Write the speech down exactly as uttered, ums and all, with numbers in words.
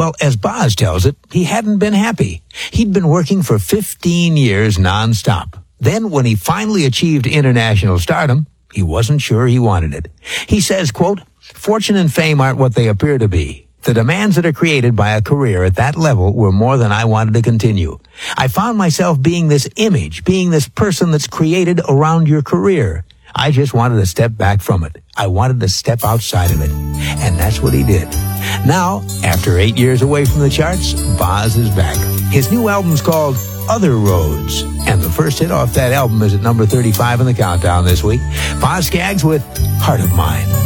Well, as Boz tells it, he hadn't been happy. He'd been working for fifteen years nonstop. Then, when he finally achieved international stardom, he wasn't sure he wanted it. He says, quote, "Fortune and fame aren't what they appear to be. The demands that are created by a career at that level were more than I wanted to continue. I found myself being this image, being this person that's created around your career. I just wanted to step back from it. I wanted to step outside of it." And that's what he did. Now, after eight years away from the charts, Boz is back. His new album's called Other Roads, and the first hit off that album is at number thirty-five in the countdown this week. Boz Scaggs with Heart of Mine.